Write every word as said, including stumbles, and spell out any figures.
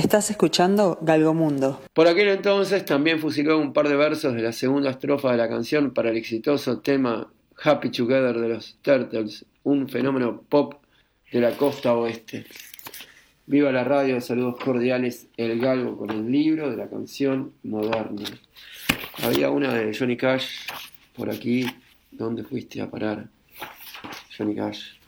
Estás escuchando Galgomundo. Por aquel entonces también fusiló un par de versos de la segunda estrofa de la canción para el exitoso tema Happy Together de los Turtles, un fenómeno pop de la costa oeste. Viva la radio, saludos cordiales, El Galgo con el libro de la canción moderna. Había una de Johnny Cash por aquí. ¿Dónde fuiste a parar, Johnny Cash?